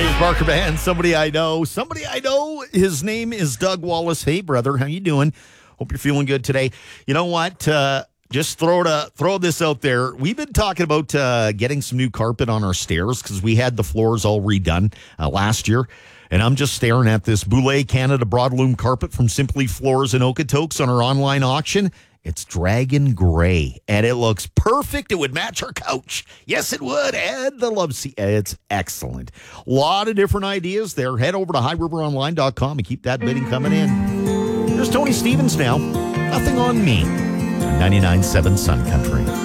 Dave Barker Band, somebody I know. Somebody I know, his name is Doug Wallace. Hey, brother, how you doing? Hope you're feeling good today. You know what? Just throw this out there. We've been talking about getting some new carpet on our stairs because we had the floors all redone last year. And I'm just staring at this Boulay Canada Broadloom carpet from Simply Floors and Okotoks on our online auction. It's dragon gray, and it looks perfect. It would match our couch. Yes, it would. And the love seat. It's excellent. A lot of different ideas there. Head over to highriveronline.com and keep that bidding coming in. Here's Tony Stevens now. Nothing on Me. 99.7 Sun Country.